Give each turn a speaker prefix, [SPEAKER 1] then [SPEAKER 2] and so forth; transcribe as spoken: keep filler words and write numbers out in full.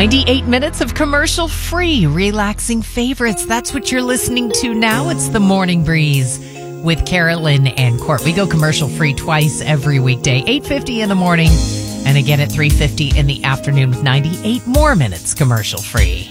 [SPEAKER 1] ninety-eight minutes of commercial-free, relaxing favorites. That's what you're listening to now. It's the Morning Breeze with Carolyn and Court. We go commercial-free twice every weekday, eight fifty in the morning, and again at three fifty in the afternoon with ninety-eight more minutes commercial-free.